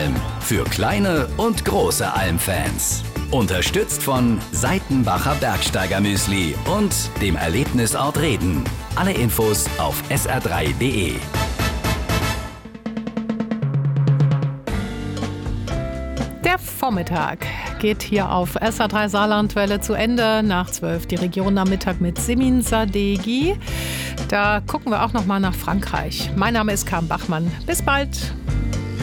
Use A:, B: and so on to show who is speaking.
A: Alm. Für kleine und große Almfans. Unterstützt von Seitenbacher Bergsteiger-Müsli und dem Erlebnisort Reden. Alle Infos auf sr3.de.
B: Der Vormittag geht hier auf SR3 Saarlandwelle zu Ende. Nach 12 die Region am Mittag mit Simin Sadeghi. Da gucken wir auch noch mal nach Frankreich. Mein Name ist Karin Bachmann. Bis bald.